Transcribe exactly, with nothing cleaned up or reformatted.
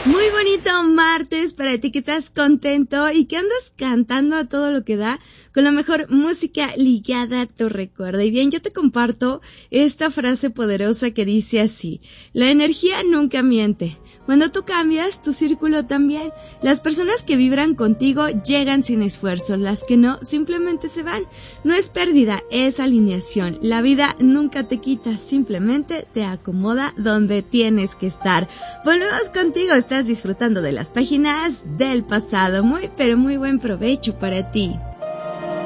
Muy bonito martes para ti que estás contento y que andas cantando a todo lo que da con la mejor música ligada a tu recuerdo. Y bien, yo te comparto esta frase poderosa que dice así: la energía nunca miente. Cuando tú cambias, tu círculo también. Las personas que vibran contigo llegan sin esfuerzo, las que no simplemente se van. No es pérdida, es alineación. La vida nunca te quita, simplemente te acomoda donde tienes que estar. Volvemos contigo, estás disfrutando de las páginas del pasado. Muy, pero muy buen provecho para ti.